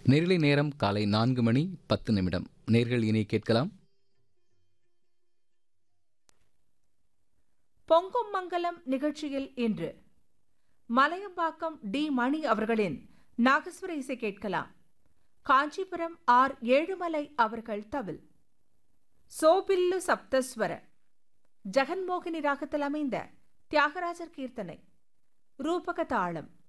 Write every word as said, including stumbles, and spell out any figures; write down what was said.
நேரலை நேரம் காலை நான்கு மணி பத்து நிமிடம். நேர்கள் இனி கேட்கலாம். பொங்கும் மங்கலம் நிகழ்ச்சியில் இன்று மலையம்பாக்கம் டி மணி அவர்களின் நாகஸ்வர இசை கேட்கலாம். காஞ்சிபுரம் ஆர் ஏழுமலை அவர்கள் தவில். சோபில்லு சப்தஸ்வர ஜெகன்மோகினி ராகத்தில் அமைந்த தியாகராஜர் கீர்த்தனை ரூபக தாளம்.